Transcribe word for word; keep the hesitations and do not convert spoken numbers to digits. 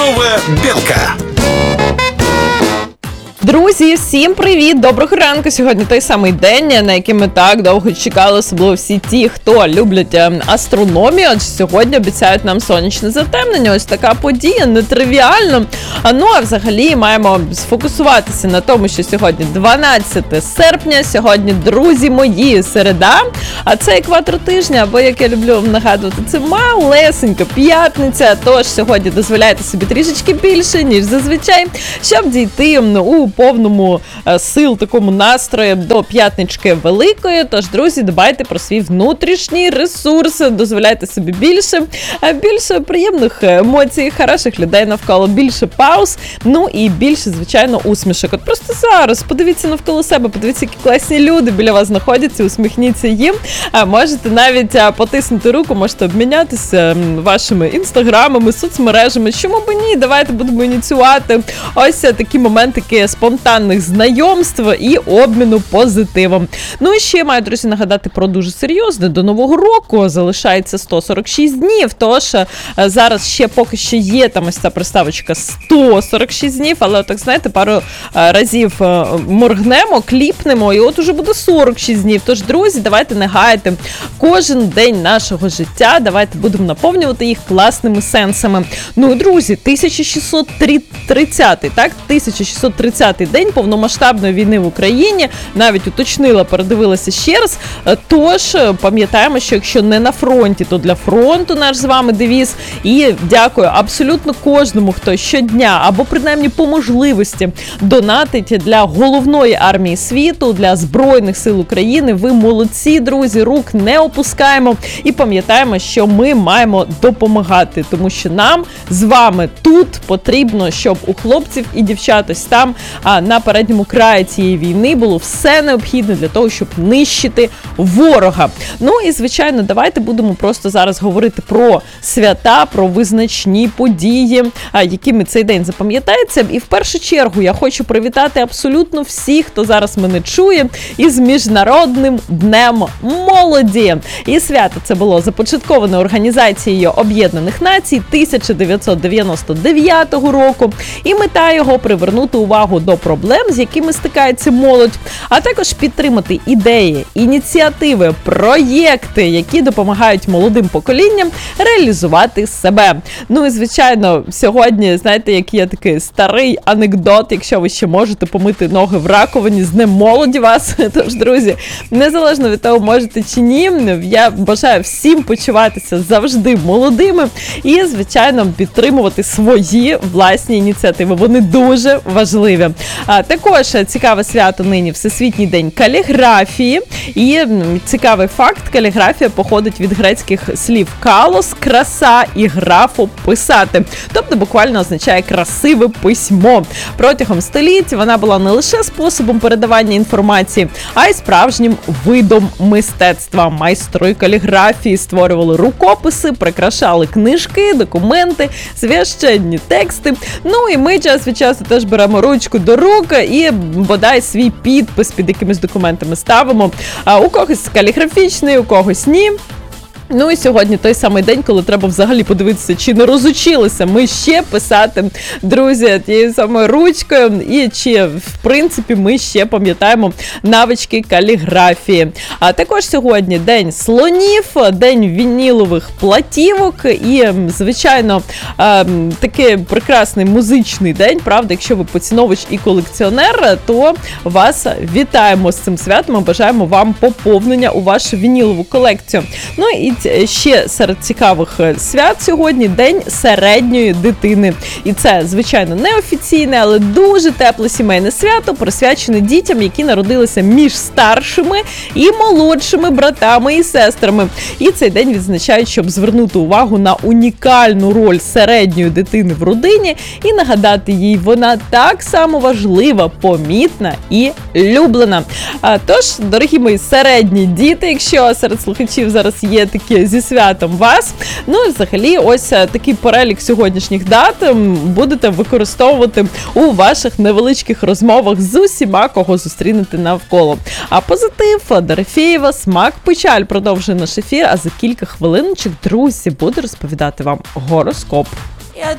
Новая Белка. Друзі, всім привіт! Доброго ранку! Сьогодні той самий день, на який ми так довго чекали, особливо всі ті, хто люблять астрономію, адже сьогодні обіцяють нам сонячне затемнення. Ось така подія, нетривіальна. А ну, а взагалі маємо сфокусуватися на тому, що сьогодні дванадцяте серпня, сьогодні, друзі мої, середа, а це екватор тижня, або, як я люблю нагадувати, це малесенька п'ятниця, тож сьогодні дозволяйте собі трішечки більше, ніж зазвичай, щоб дійти у повному сил такому настрою до п'ятнички великої. Тож, друзі, дбайте про свій внутрішній ресурс, дозволяйте собі більше, більше приємних емоцій, хороших людей навколо, більше пауз, ну і більше, звичайно, усмішок. От просто зараз подивіться навколо себе, подивіться, які класні люди біля вас знаходяться, усміхніться їм. Можете навіть потиснути руку, можете обмінятися вашими інстаграмами, соцмережами. Чому б ні? Давайте будемо ініціювати ось такі моментики спонтанних знайомств і обміну позитивом. Ну і ще маю, друзі, нагадати про дуже серйозне. До Нового року залишається сто сорок шість днів, тож зараз ще поки що є там ось ця приставочка сто сорок шість днів, але так, знаєте, пару разів моргнемо, кліпнемо, і от уже буде сорок шість днів. Тож, друзі, давайте не гаяти кожен день нашого життя, давайте будемо наповнювати їх класними сенсами. Ну і, друзі, тисяча шістсот тридцятий, так? тисяча шістсот тридцятий день повномасштабної війни в Україні, навіть уточнила, передивилася ще раз. Тож, пам'ятаємо, що якщо не на фронті, то для фронту наш з вами девіз. І дякую абсолютно кожному, хто щодня, або принаймні по можливості, донатить для головної армії світу, для Збройних сил України. Ви молодці, друзі, рук не опускаємо і пам'ятаємо, що ми маємо допомагати, тому що нам з вами тут потрібно, щоб у хлопців і дівчат ось там, а на передньому краї цієї війни було все необхідне для того, щоб нищити ворога. Ну і, звичайно, давайте будемо просто зараз говорити про свята, про визначні події, якими цей день запам'ятається. І в першу чергу я хочу привітати абсолютно всіх, хто зараз мене чує, із Міжнародним днем молоді. І свято це було започатковане Організацією Об'єднаних Націй тисяча дев'ятсот дев'яносто дев'ятого року. І мета його привернути увагу до проблем, з якими стикається молодь, а також підтримати ідеї, ініціативи, проєкти, які допомагають молодим поколінням реалізувати себе. Ну і, звичайно, сьогодні, знаєте, як є такий старий анекдот, якщо ви ще можете помити ноги в раковині, з Днем молоді вас. Тож, друзі, незалежно від того, можете чи ні, я бажаю всім почуватися завжди молодими і, звичайно, підтримувати свої власні ініціативи. Вони дуже важливі. А, також цікаве свято нині Всесвітній день каліграфії. І цікавий факт, каліграфія походить від грецьких слів калос, краса, і графо, писати. Тобто буквально означає красиве письмо. Протягом століть вона була не лише способом передавання інформації, а й справжнім видом мистецтва. Майстри каліграфії створювали рукописи, прикрашали книжки, документи, священні тексти. Ну і ми час від часу теж беремо ручку до рук і бодай свій підпис під якимись документами ставимо. А у когось каліграфічний, у когось ні. Ну і сьогодні той самий день, коли треба взагалі подивитися, чи не розучилися ми ще писати, друзі, тією самою ручкою, і чи, в принципі, ми ще пам'ятаємо навички каліграфії. А також сьогодні день слонів, день вінілових платівок і, звичайно, такий прекрасний музичний день, правда, якщо ви поціновувач і колекціонер, то вас вітаємо з цим святом, бажаємо вам поповнення у вашу вінілову колекцію. Ну і ще серед цікавих свят сьогодні День середньої дитини. І це, звичайно, неофіційне, але дуже тепле сімейне свято, присвячене дітям, які народилися між старшими і молодшими братами і сестрами. І цей день відзначають, щоб звернути увагу на унікальну роль середньої дитини в родині і нагадати їй, вона так само важлива, помітна і люблена. А, тож, дорогі мої середні діти, якщо серед слухачів зараз є такі зі святом вас. Ну і взагалі ось такий перелік сьогоднішніх дат будете використовувати у ваших невеличких розмовах з усіма, кого зустрінете навколо. А позитив, Дорофєєва, смак, печаль продовжує наш ефір, а за кілька хвилиночок, друзі, буду розповідати вам гороскоп.